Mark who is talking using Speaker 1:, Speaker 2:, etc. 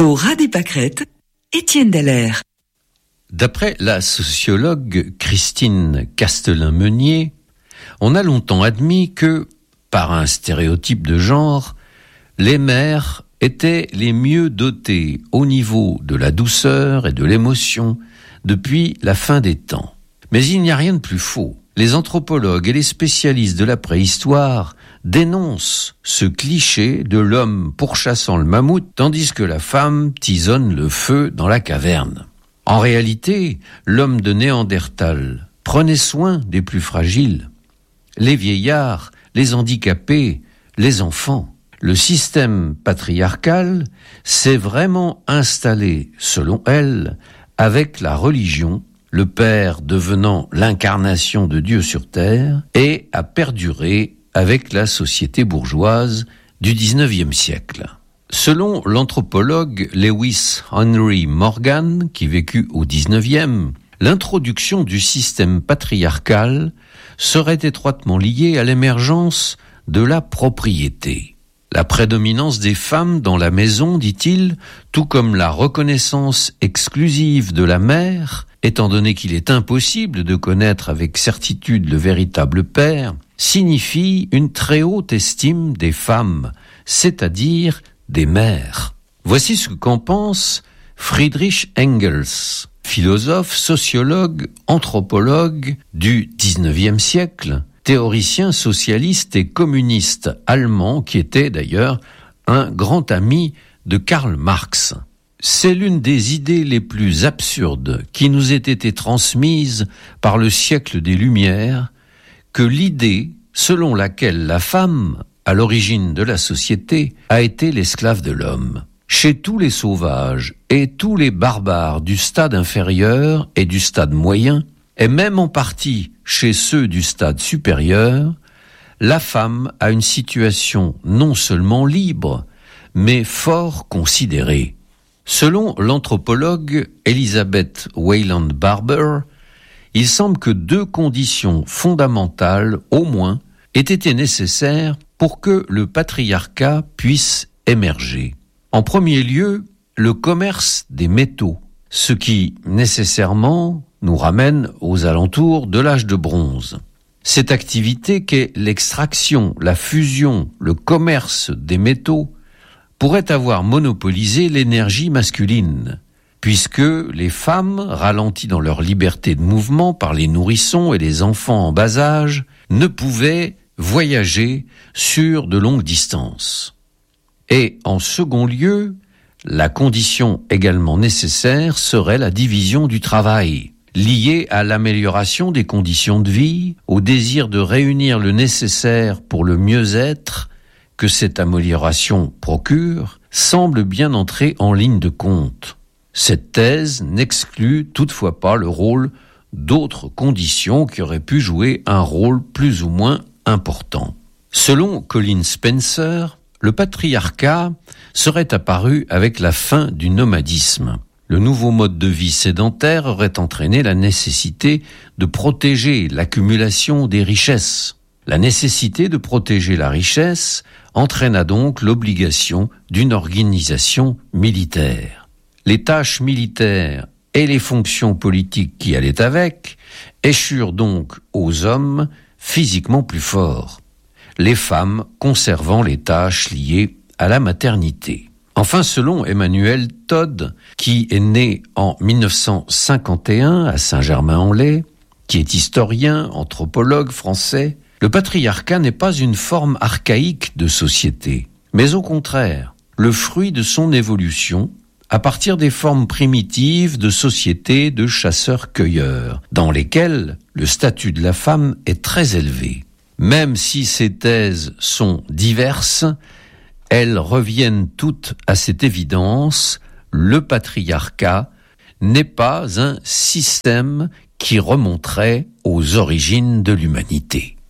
Speaker 1: Au ras des pâquerettes, Étienne Dallaire.
Speaker 2: D'après la sociologue Christine Castelin-Meunier, on a longtemps admis que, par un stéréotype de genre, les mères étaient les mieux dotées au niveau de la douceur et de l'émotion depuis la fin des temps. Mais il n'y a rien de plus faux. Les anthropologues et les spécialistes de la préhistoire dénoncent ce cliché de l'homme pourchassant le mammouth tandis que la femme tisonne le feu dans la caverne. En réalité, l'homme de Néandertal prenait soin des plus fragiles, les vieillards, les handicapés, les enfants. Le système patriarcal s'est vraiment installé, selon elle, avec la religion, le Père devenant l'incarnation de Dieu sur terre, et a perduré avec la société bourgeoise du XIXe siècle. Selon l'anthropologue Lewis Henry Morgan, qui vécut au XIXe, l'introduction du système patriarcal serait étroitement liée à l'émergence de la propriété. La prédominance des femmes dans la maison, dit-il, tout comme la reconnaissance exclusive de la mère, étant donné qu'il est impossible de connaître avec certitude le véritable père, signifie une très haute estime des femmes, c'est-à-dire des mères. Voici ce qu'en pense Friedrich Engels, philosophe, sociologue, anthropologue du XIXe siècle, théoricien socialiste et communiste allemand qui était d'ailleurs un grand ami de Karl Marx. C'est l'une des idées les plus absurdes qui nous ait été transmise par le siècle des Lumières que l'idée selon laquelle la femme, à l'origine de la société, a été l'esclave de l'homme. Chez tous les sauvages et tous les barbares du stade inférieur et du stade moyen, et même en partie chez ceux du stade supérieur, la femme a une situation non seulement libre, mais fort considérée. Selon l'anthropologue Elizabeth Wayland Barber, il semble que deux conditions fondamentales, au moins, aient été nécessaires pour que le patriarcat puisse émerger. En premier lieu, le commerce des métaux, ce qui, nécessairement, nous ramène aux alentours de l'âge de bronze. Cette activité qu'est l'extraction, la fusion, le commerce des métaux pourrait avoir monopolisé l'énergie masculine, puisque les femmes, ralenties dans leur liberté de mouvement par les nourrissons et les enfants en bas âge, ne pouvaient voyager sur de longues distances. Et en second lieu, la condition également nécessaire serait la division du travail, liée à l'amélioration des conditions de vie, au désir de réunir le nécessaire pour le mieux-être que cette amélioration procure, semble bien entrer en ligne de compte. Cette thèse n'exclut toutefois pas le rôle d'autres conditions qui auraient pu jouer un rôle plus ou moins important. Selon Colin Spencer, le patriarcat serait apparu avec la fin du nomadisme. Le nouveau mode de vie sédentaire aurait entraîné la nécessité de protéger l'accumulation des richesses. La nécessité de protéger la richesse entraîna donc l'obligation d'une organisation militaire. Les tâches militaires et les fonctions politiques qui allaient avec échurent donc aux hommes physiquement plus forts, les femmes conservant les tâches liées à la maternité. Enfin, selon Emmanuel Todd, qui est né en 1951 à Saint-Germain-en-Laye, qui est historien, anthropologue français, le patriarcat n'est pas une forme archaïque de société, mais au contraire, le fruit de son évolution à partir des formes primitives de société de chasseurs-cueilleurs, dans lesquelles le statut de la femme est très élevé. Même si ces thèses sont diverses, elles reviennent toutes à cette évidence, le patriarcat n'est pas un système qui remonterait aux origines de l'humanité.